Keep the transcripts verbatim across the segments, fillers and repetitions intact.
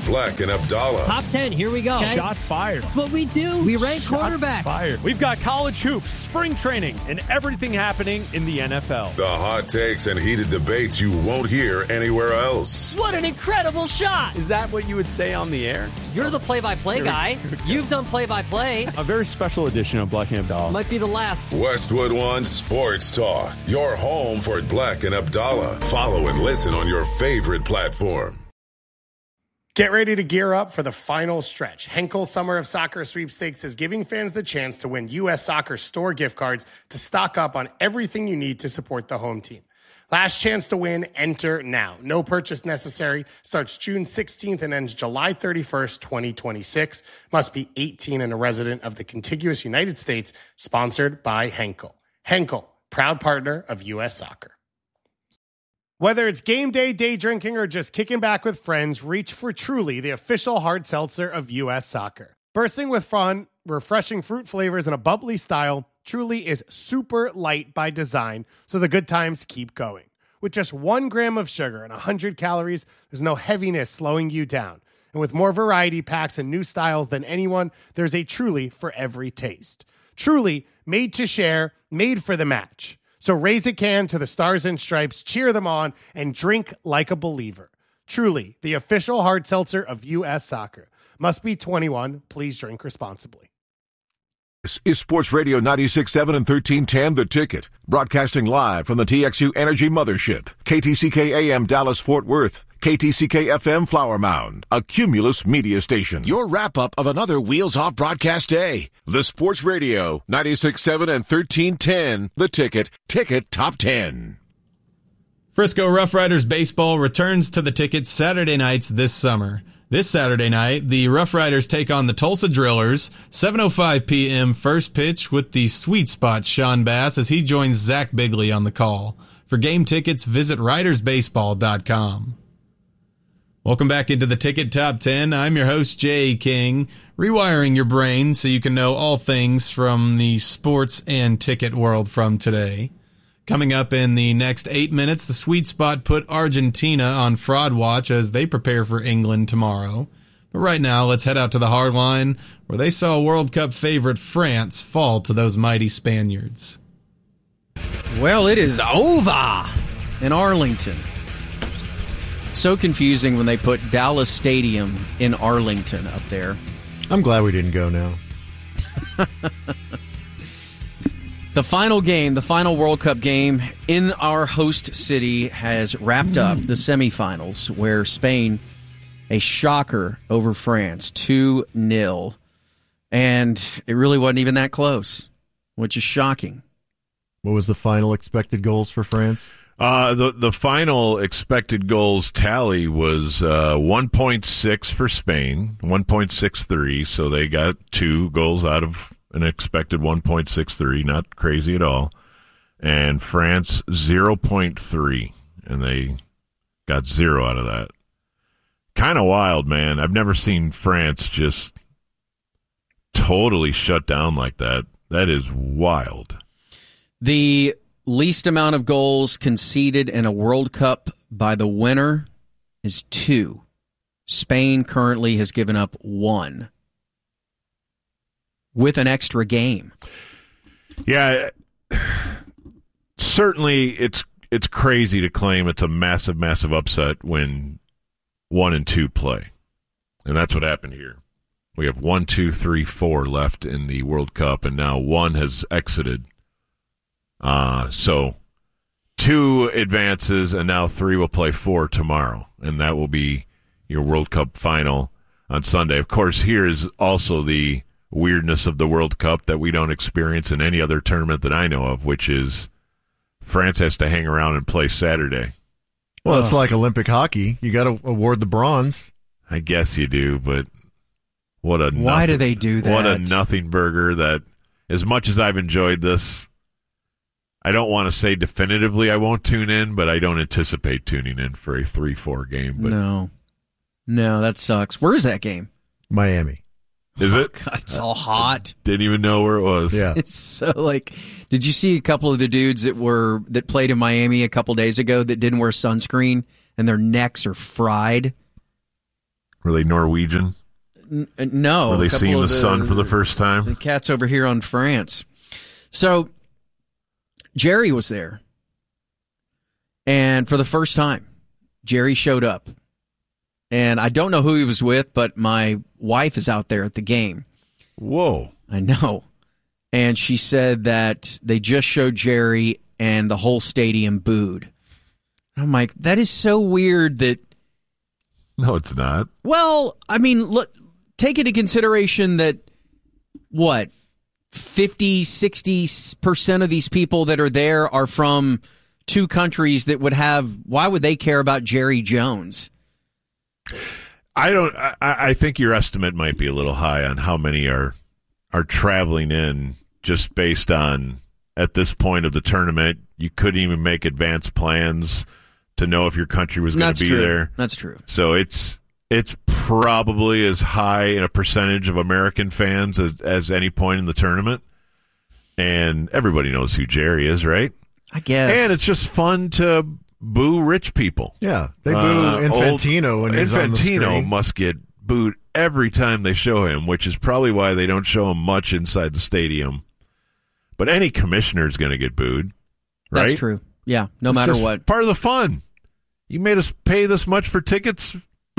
Black and Abdallah. Top ten, here we go. Okay. Shots fired. That's what we do. We rank Shots quarterbacks. Fired. We've got college hoops, spring training, and everything happening in the N F L. The hot takes and heated debates you won't hear anywhere else. What an incredible shot. Is that what you would say on the air? You're the play-by-play guy. You've done play-by-play. A very special edition of Black and Abdallah. Might be the last. Westwood One Sports Talk. Your home for Black and Abdallah. Follow and listen on your favorite platform. Get ready to gear up for the final stretch. Henkel Summer of Soccer Sweepstakes is giving fans the chance to win U S Soccer store gift cards to stock up on everything you need to support the home team. Last chance to win, enter now. No purchase necessary. Starts June sixteenth and ends July thirty-first, twenty twenty-six. Must be eighteen and a resident of the contiguous United States. Sponsored by Henkel. Henkel, proud partner of U S Soccer. Whether it's game day, day drinking, or just kicking back with friends, reach for Truly, the official hard seltzer of U S Soccer. Bursting with fun, refreshing fruit flavors, and a bubbly style, Truly is super light by design, so the good times keep going. With just one gram of sugar and one hundred calories, there's no heaviness slowing you down. And with more variety packs and new styles than anyone, there's a Truly for every taste. Truly, made to share, made for the match. So raise a can to the Stars and Stripes, cheer them on, and drink like a believer. Truly, the official hard seltzer of U S Soccer. Must be twenty-one. Please drink responsibly. This is Sports Radio ninety-six point seven and thirteen ten The Ticket. Broadcasting live from the T X U Energy Mothership. K T C K A M Dallas Fort Worth. K T C K F M Flower Mound. A Cumulus media station. Your wrap-up of another Wheels Off broadcast day. The Sports Radio ninety-six point seven and thirteen ten The Ticket. Ticket Top ten. Frisco Rough Riders baseball returns to the Ticket Saturday nights this summer. This Saturday night, the Rough Riders take on the Tulsa Drillers, seven oh five p.m. first pitch with the Sweet Spot Sean Bass as he joins Zach Bigley on the call. For game tickets, visit riders baseball dot com. Welcome back into the Ticket Top ten. I'm your host, Jay King, rewiring your brain so you can know all things from the sports and ticket world from today. Coming up in the next eight minutes, the Sweet Spot put Argentina on fraud watch as they prepare for England tomorrow. But right now, let's head out to the hard line, where they saw World Cup favorite France fall to those mighty Spaniards. Well, it is over in Arlington. So confusing when they put Dallas Stadium in Arlington up there. I'm glad we didn't go now. The final game, the final World Cup game in our host city has wrapped up the semifinals, where Spain, a shocker over France, two nil. And it really wasn't even that close, which is shocking. What was the final expected goals for France? Uh, the the final expected goals tally was uh, one point six for Spain, one point six three, so they got two goals out of an expected one point six three, not crazy at all. And France, zero point three, and they got zero out of that. Kind of wild, man. I've never seen France just totally shut down like that. That is wild. The least amount of goals conceded in a World Cup by the winner is two. Spain currently has given up one with an extra game. Yeah, certainly it's it's crazy to claim it's a massive, massive upset when one and two play. And that's what happened here. We have one, two, three, four left in the World Cup, and now one has exited. Uh, so two advances, and now three will play four tomorrow, and that will be your World Cup final on Sunday. Of course, here is also the weirdness of the World Cup that we don't experience in any other tournament that I know of, which is France has to hang around and play Saturday. Well, it's like Olympic hockey. You got to award the bronze. I guess you do, but what a Why nothing, do they do that? What a nothing burger that, as much as I've enjoyed this, I don't want to say definitively I won't tune in, but I don't anticipate tuning in for a three four game. But no. No, that sucks. Where is that game? Miami. Is it? Oh, God, it's all hot. I didn't even know where it was. Yeah. It's so like, did you see a couple of the dudes that were that played in Miami a couple days ago that didn't wear sunscreen and their necks are fried? Were they Norwegian? N- no. Were they a couple seeing the, of sun for the first time? The cats over here on France. So Jerry was there. And for the first time, Jerry showed up. And I don't know who he was with, but my wife is out there at the game. Whoa. I know. And she said that they just showed Jerry and the whole stadium booed. I'm like, that is so weird that... No, it's not. Well, I mean, look, take into consideration that, what, fifty, sixty percent of these people that are there are from two countries that would have... Why would they care about Jerry Jones? I don't. I, I think your estimate might be a little high on how many are are traveling in, just based on at this point of the tournament, you couldn't even make advanced plans to know if your country was going to be true. there. That's true. So it's it's probably as high in a percentage of American fans as, as any point in the tournament, and everybody knows who Jerry is, right? I guess. And it's just fun to boo rich people. Yeah, they boo Uh, Infantino old, when he's on the Infantino screen. must get booed every time they show him, which is probably why they don't show him much inside the stadium. But any commissioner is going to get booed, right? That's true. Yeah, no It's matter just what. Part of the fun. You made us pay this much for tickets?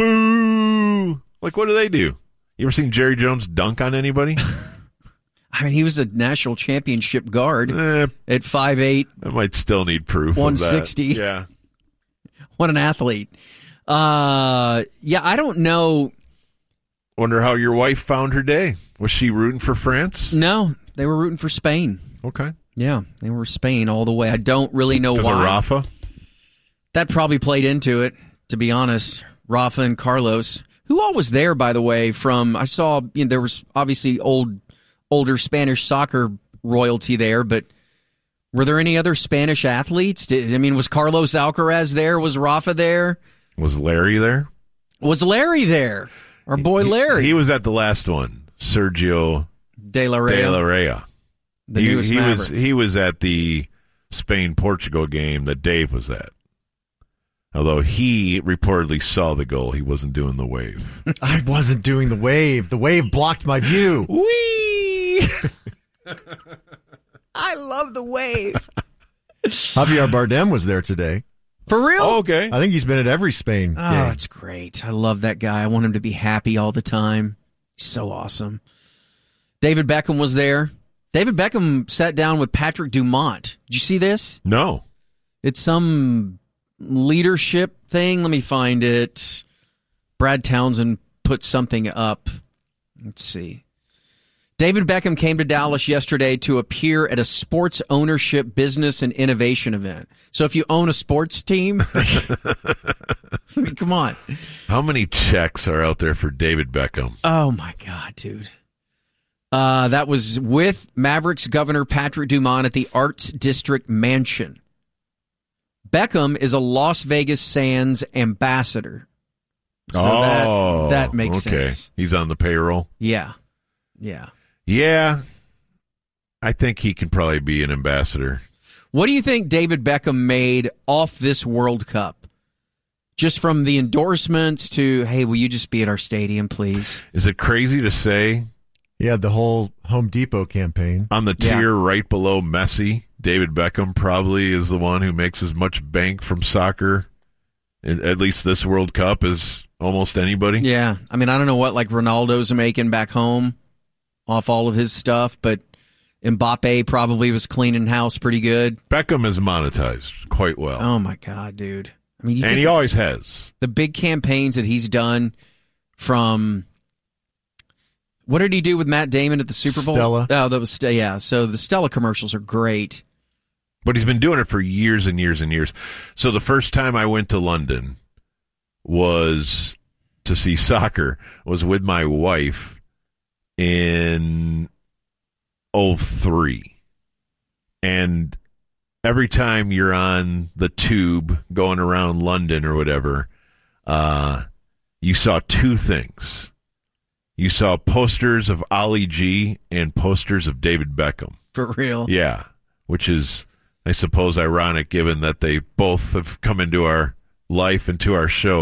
Boo! Like, what do they do? You ever seen Jerry Jones dunk on anybody? I mean, he was a national championship guard eh, at five eight. I might still need proof one of that. sixty. Yeah. What an athlete. Uh, yeah, I don't know. Wonder how your wife found her day. Was she rooting for France? No, they were rooting for Spain. Okay. Yeah, they were Spain all the way. I don't really know Because why. of Rafa? That probably played into it, to be honest. Rafa and Carlos. Who all was there, by the way, from, I saw, you know, there was obviously old, older Spanish soccer royalty there, but were there any other Spanish athletes? Did, I mean, was Carlos Alcaraz there? Was Rafa there? Was Larry there? Was Larry there? Our boy Larry. He, he was at the last one. Sergio De La Rey. De La Rey. The he, newest he Maverick. was he was at the Spain-Portugal game that Dave was at. Although he reportedly saw the goal, he wasn't doing the wave. I wasn't doing the wave. The wave blocked my view. Whee! I love the wave. Javier Bardem was there today. For real? Oh, okay. I think he's been at every Spain Oh, game. it's great. I love that guy. I want him to be happy all the time. He's so awesome. David Beckham was there. David Beckham sat down with Patrick Dumont. Did you see this? No. It's some leadership thing. Let me find it. Brad Townsend put something up. Let's see. David Beckham came to Dallas yesterday to appear at a sports ownership, business, and innovation event. So if you own a sports team, I mean, come on. How many checks are out there for David Beckham? Oh, my God, dude. Uh, that was with Mavericks Governor Patrick Dumont at the Arts District Mansion. Beckham is a Las Vegas Sands ambassador. So oh, that, that makes okay. sense. He's on the payroll? Yeah. Yeah. Yeah. I think he can probably be an ambassador. What do you think David Beckham made off this World Cup? Just from the endorsements to, hey, will you just be at our stadium, please? Is it crazy to say? He had the whole Home Depot campaign. On the Yeah. tier right below Messi, David Beckham probably is the one who makes as much bank from soccer, in, at least this World Cup, as almost anybody. Yeah. I mean, I don't know what like Ronaldo's making back home off all of his stuff, but Mbappe probably was cleaning house pretty good. Beckham is monetized quite well. Oh, my God, dude. I mean, you and think he always has. the big campaigns that he's done from... What did he do with Matt Damon at the Super Bowl? Stella. Oh, that was yeah. So the Stella commercials are great. But he's been doing it for years and years and years. So the first time I went to London was to see soccer, was with my wife in oh three. And every time you're on the tube going around London or whatever, uh, you saw two things. You saw posters of Ali G and posters of David Beckham. For real. Yeah, which is, I suppose, ironic given that they both have come into our life and to our show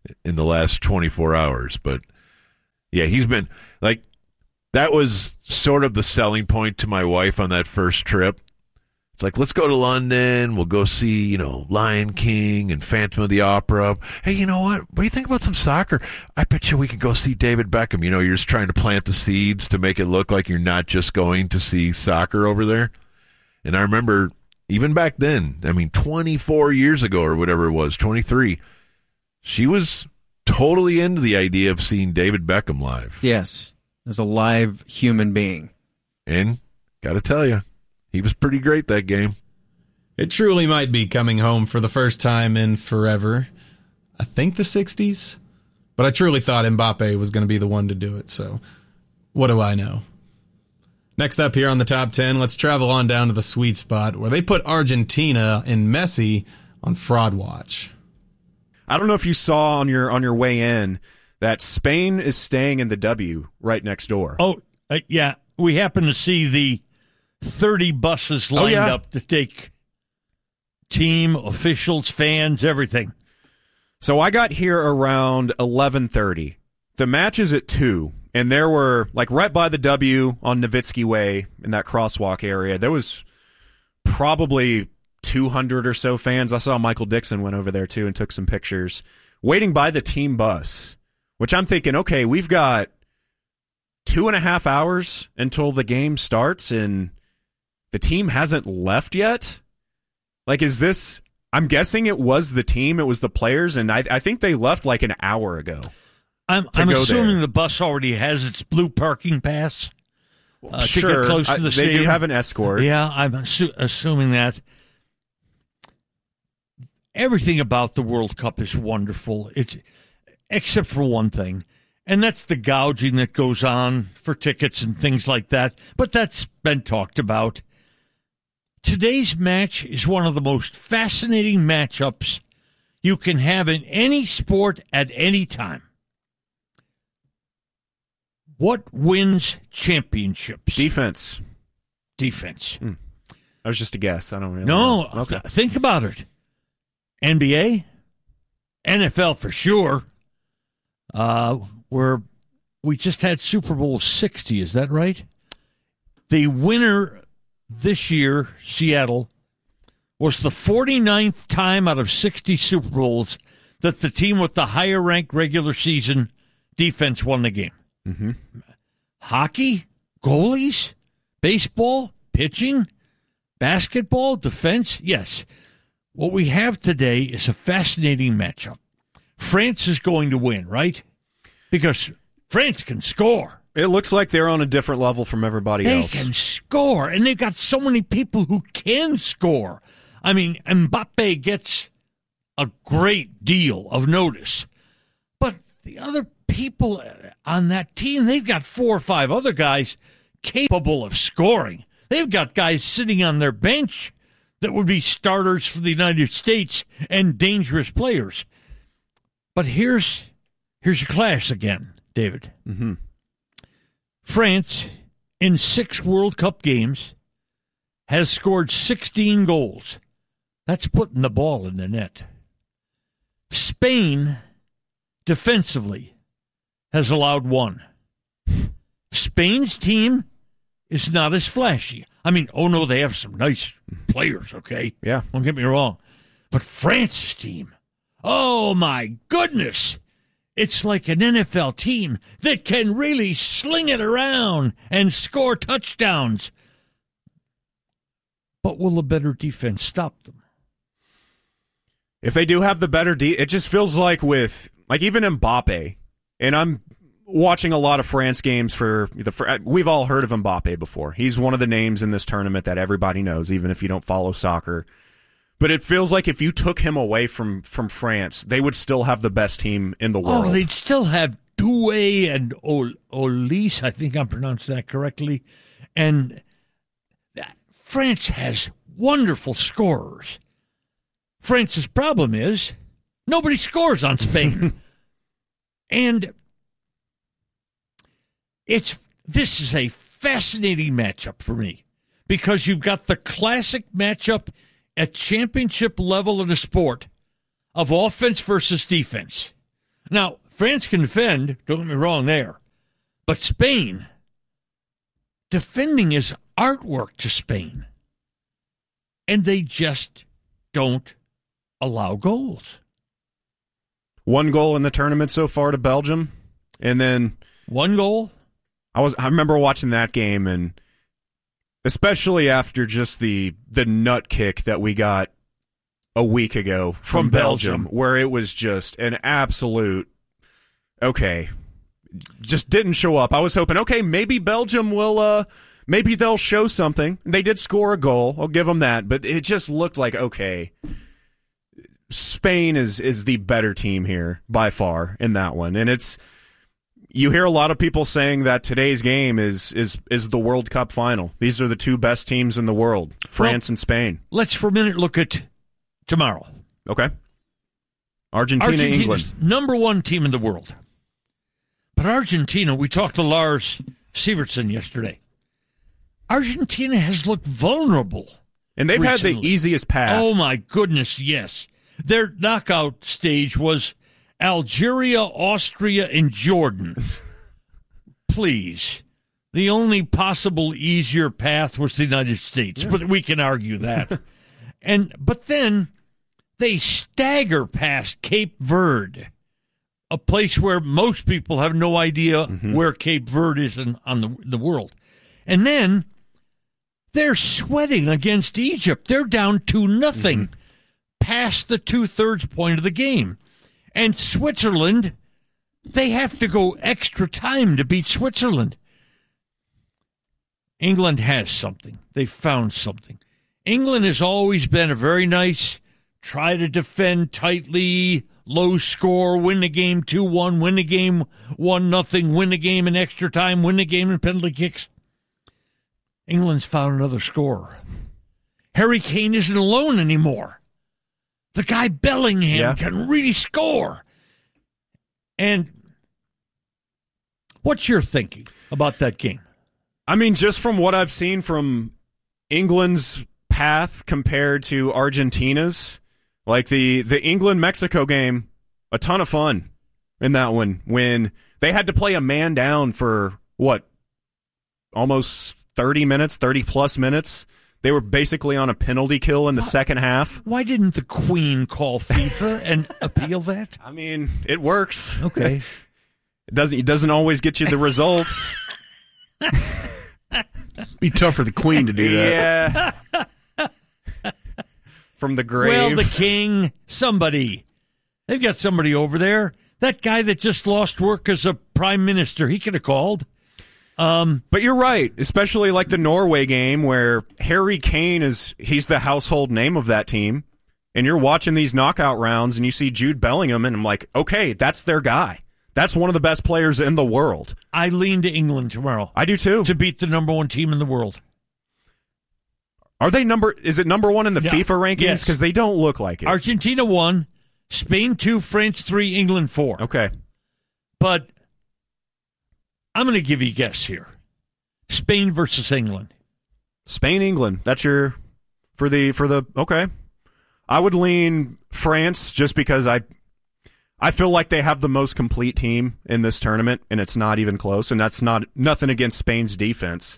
in the last twenty-four hours. But yeah, he's been like, that was sort of the selling point to my wife on that first trip. It's like, let's go to London. We'll go see, you know, Lion King and Phantom of the Opera. Hey, you know what? What do you think about some soccer? I bet you we could go see David Beckham. You know, you're just trying to plant the seeds to make it look like you're not just going to see soccer over there. And I remember even back then, I mean, twenty-four years ago or whatever it was, twenty-three, she was totally into the idea of seeing David Beckham live. Yes, as a live human being. And got to tell you, he was pretty great that game. It truly might be coming home for the first time in forever. I think the sixties. But I truly thought Mbappe was going to be the one to do it, so what do I know? Next up here on the top ten, let's travel on down to the sweet spot where they put Argentina and Messi on Fraud Watch. I don't know if you saw on your on your way in that Spain is staying in the W right next door. Oh, uh, yeah. We happen to see the thirty buses lined oh, yeah. up to take team, officials, fans, everything. So I got here around eleven thirty. The match is at two, and there were, like, right by the W on Nowitzki Way in that crosswalk area, there was probably two hundred or so fans. I saw Michael Dixon went over there, too, and took some pictures, waiting by the team bus, which I'm thinking, okay, we've got two and a half hours until the game starts, and the team hasn't left yet? Like, is this... I'm guessing it was the team, it was the players, and I, I think they left like an hour ago. I'm, I'm assuming there. The bus already has its blue parking pass uh, sure. to get close to the I, stadium. They do have an escort. Yeah, I'm assu- assuming that. Everything about the World Cup is wonderful, it's except for one thing, and that's the gouging that goes on for tickets and things like that. But that's been talked about. Today's match is one of the most fascinating matchups you can have in any sport at any time. What wins championships? Defense. Defense. Hmm. That was just a guess. I don't really no, know. No, okay. th- think about it. N B A, N F L for sure. Uh, where we just had Super Bowl sixty, is that right? The winner this year, Seattle, was the forty-ninth time out of sixty Super Bowls that the team with the higher-ranked regular season defense won the game. Mm-hmm. Hockey, goalies, baseball, pitching, basketball, defense, yes. What we have today is a fascinating matchup. France is going to win, right? Because France can score. It looks like they're on a different level from everybody they else. They can score, and they've got so many people who can score. I mean, Mbappe gets a great deal of notice. But the other people on that team, they've got four or five other guys capable of scoring. They've got guys sitting on their bench that would be starters for the United States and dangerous players. But here's here's your clash again, David. Mm-hmm. France, in six World Cup games, has scored sixteen goals. That's putting the ball in the net. Spain, defensively, has allowed one. Spain's team is not as flashy. I mean, oh no, they have some nice players, okay? Yeah. Don't get me wrong. But France's team, oh my goodness! It's like an N F L team that can really sling it around and score touchdowns. But will a better defense stop them? If they do have the better de- it just feels like with, like even Mbappe, and I'm watching a lot of France games for the, we've all heard of Mbappe before. He's one of the names in this tournament that everybody knows, even if you don't follow soccer. But it feels like if you took him away from, from France, they would still have the best team in the world. Oh, they'd still have Doué and Ol- Olise, I think I'm pronouncing that correctly. And that, France has wonderful scorers. France's problem is nobody scores on Spain. And it's this is a fascinating matchup for me because you've got the classic matchup at championship level of the sport of offense versus defense. Now, France can defend, don't get me wrong there, but Spain, defending is artwork to Spain. And they just don't allow goals. One goal in the tournament so far to Belgium, and then one goal. I was I remember watching that game, and especially after just the the nut kick that we got a week ago from, From Belgium, Belgium, where it was just an absolute okay, just didn't show up. I was hoping, okay, maybe Belgium will, uh, maybe they'll show something. They did score a goal. I'll give them that, but it just looked like, okay, Spain is is the better team here by far in that one, and it's. You hear a lot of people saying that today's game is is is the World Cup final. These are the two best teams in the world, France well, and Spain. Let's for a minute look at tomorrow. Okay. Argentina, Argentina's England. Number one team in the world. But Argentina, we talked to Lars Sivertsen yesterday. Argentina has looked vulnerable. And they've recently. had the easiest path. Oh, my goodness, yes. Their knockout stage was Algeria, Austria, and Jordan. Please. The only possible easier path was the United States, yeah. but we can argue that. and But then they stagger past Cape Verde, a place where most people have no idea mm-hmm. where Cape Verde is in, on the, the world. And then they're sweating against Egypt. They're down two nothing mm-hmm. past the two-thirds point of the game. And Switzerland, they have to go extra time to beat Switzerland. England has something. They found something. England has always been a very nice, try to defend tightly, low score, win the game two one, win the game one nothing, win the game in extra time, win the game in penalty kicks. England's found another scorer. Harry Kane isn't alone anymore. The guy Bellingham yeah. can really score. And what's your thinking about that game? I mean, just from what I've seen from England's path compared to Argentina's, like the, the England-Mexico game, a ton of fun in that one when they had to play a man down for, what, almost thirty minutes, thirty-plus minutes. They were basically on a penalty kill in the why, second half. Why didn't the Queen call FIFA and appeal that? I mean, it works. Okay. It doesn't it doesn't always get you the results. Be tough for the Queen to do that. Yeah. From the grave. Well, the King, somebody. They've got somebody over there. That guy that just lost work as a prime minister, he could have called. Um, but you're right, especially like the Norway game where Harry Kane is, he's the household name of that team. And you're watching these knockout rounds and you see Jude Bellingham and I'm like, okay, that's their guy. That's one of the best players in the world. I lean to England tomorrow. I do too. To beat the number one team in the world. Are they number, is it number one in the yeah. FIFA rankings? Because yes. they don't look like it. Argentina one, Spain two, France three, England four. Okay. But I'm going to give you a guess here. Spain versus England. Spain, England. That's your for the for the okay. I would lean France just because I I feel like they have the most complete team in this tournament and it's not even close, and that's not nothing against Spain's defense.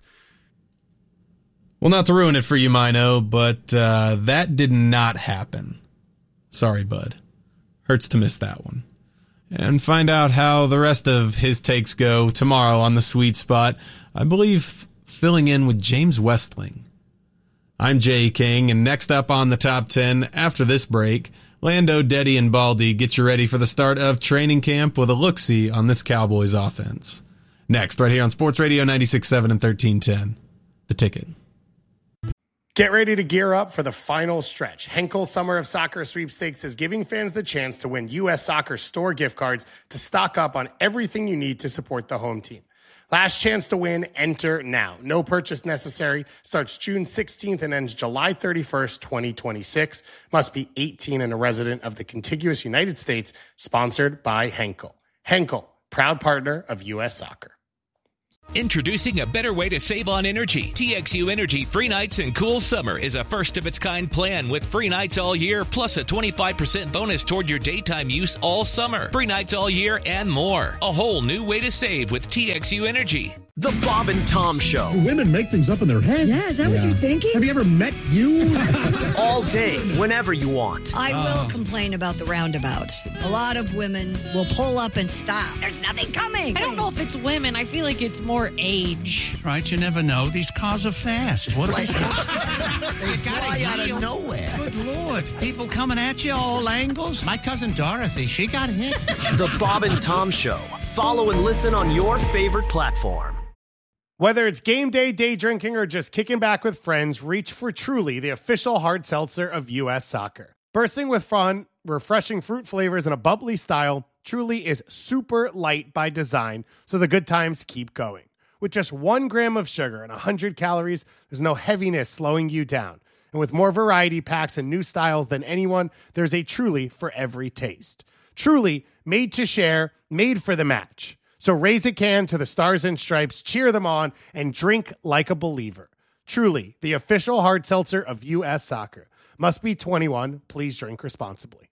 Well, not to ruin it for you, Mino, but uh, that did not happen. Sorry, bud. Hurts to miss that one. And find out how the rest of his takes go tomorrow on the Sweet Spot. I believe filling in with James Westling. I'm Jay King, and next up on the Top ten, after this break, Lando, Deddy, and Baldy get you ready for the start of training camp with a look-see on this Cowboys offense. Next, right here on Sports Radio ninety-six point seven and thirteen ten. The Ticket. Get ready to gear up for the final stretch. Henkel Summer of Soccer Sweepstakes is giving fans the chance to win U S Soccer store gift cards to stock up on everything you need to support the home team. Last chance to win, enter now. No purchase necessary. Starts June sixteenth and ends July thirty-first, twenty twenty-six. Must be eighteen and a resident of the contiguous United States. Sponsored by Henkel. Henkel, proud partner of U S Soccer. Introducing a better way to save on energy. T X U Energy Free Nights and Cool Summer is a first-of-its-kind plan with free nights all year, plus a twenty-five percent bonus toward your daytime use all summer. Free nights all year and more. A whole new way to save with T X U Energy. The Bob and Tom Show. Women make things up in their head. Yeah, is that yeah. what you're thinking? Have you ever met you? All day, whenever you want. I oh. will complain about the roundabouts. A lot of women will pull up and stop. There's nothing coming. I don't know if it's women. I feel like it's more age. Right, you never know. These cars are fast. What like, they fly out of nowhere. Good Lord. People coming at you all angles. My cousin Dorothy, she got hit. The Bob and Tom Show. Follow and listen on your favorite platform. Whether it's game day, day drinking, or just kicking back with friends, reach for Truly, the official hard seltzer of U S Soccer. Bursting with fun, refreshing fruit flavors, and a bubbly style, Truly is super light by design, so the good times keep going. With just one gram of sugar and one hundred calories, there's no heaviness slowing you down. And with more variety packs and new styles than anyone, there's a Truly for every taste. Truly, made to share, made for the match. So raise a can to the Stars and Stripes, cheer them on, and drink like a believer. Truly, the official hard seltzer of U S Soccer. Must be twenty-one. Please drink responsibly.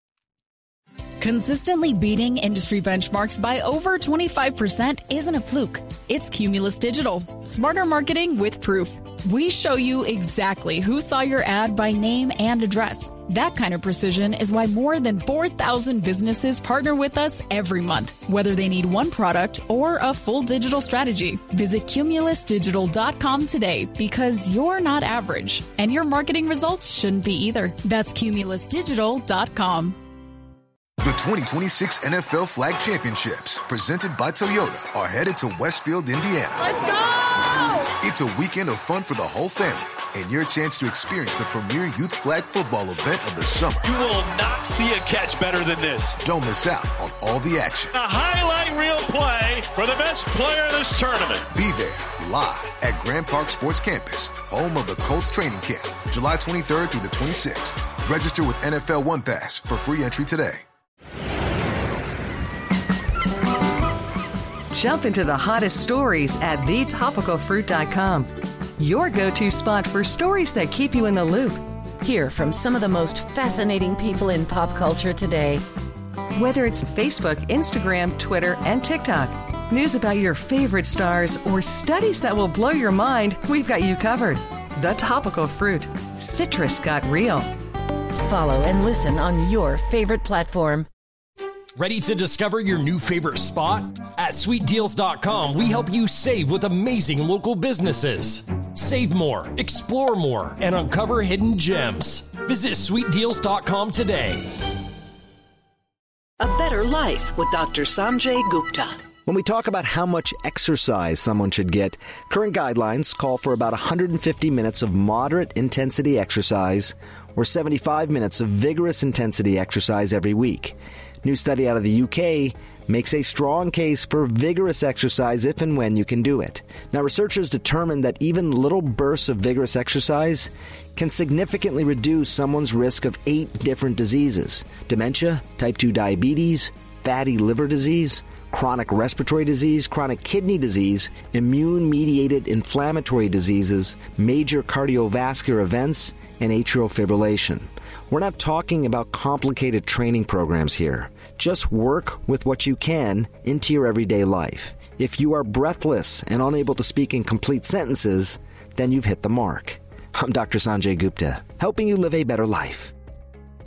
Consistently beating industry benchmarks by over twenty-five percent isn't a fluke. It's Cumulus Digital. Smarter marketing with proof. We show you exactly who saw your ad by name and address. That kind of precision is why more than four thousand businesses partner with us every month, whether they need one product or a full digital strategy. Visit cumulus digital dot com today because you're not average, and your marketing results shouldn't be either. That's cumulus digital dot com. The twenty twenty-six N F L Flag Championships, presented by Toyota, are headed to Westfield, Indiana. Let's go! It's a weekend of fun for the whole family and your chance to experience the premier youth flag football event of the summer. You will not see a catch better than this. Don't miss out on all the action. A highlight reel play for the best player in this tournament. Be there live at Grand Park Sports Campus, home of the Colts training camp, July twenty-third through the twenty-sixth. Register with N F L One Pass for free entry today. Jump into the hottest stories at the topical fruit dot com. Your go-to spot for stories that keep you in the loop. Hear from some of the most fascinating people in pop culture today. Whether it's Facebook, Instagram, Twitter, and TikTok, news about your favorite stars, or studies that will blow your mind, we've got you covered. The Topical Fruit. Citrus got real. Follow and listen on your favorite platform. Ready to discover your new favorite spot? At sweet deals dot com, we help you save with amazing local businesses. Save more, explore more, and uncover hidden gems. Visit sweet deals dot com today. A better life with Doctor Sanjay Gupta. When we talk about how much exercise someone should get, current guidelines call for about one hundred fifty minutes of moderate intensity exercise or seventy-five minutes of vigorous intensity exercise every week. New study out of the U K makes a strong case for vigorous exercise if and when you can do it. Now, researchers determined that even little bursts of vigorous exercise can significantly reduce someone's risk of eight different diseases: dementia, type two diabetes, fatty liver disease, chronic respiratory disease, chronic kidney disease, immune-mediated inflammatory diseases, major cardiovascular events, and atrial fibrillation. We're not talking about complicated training programs here. Just work with what you can into your everyday life. If you are breathless and unable to speak in complete sentences, then you've hit the mark. I'm Doctor Sanjay Gupta, helping you live a better life.